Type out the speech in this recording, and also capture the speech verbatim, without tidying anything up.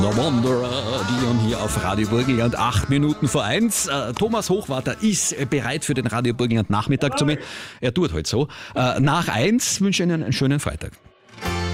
The Wanderer, Dion hier auf Radio Burgenland, acht Minuten vor eins. Äh, Thomas Hochwarter ist bereit für den Radio Burgenland Nachmittag zu mir. Er tut heute so. Äh, nach eins wünsche ich Ihnen einen schönen Freitag.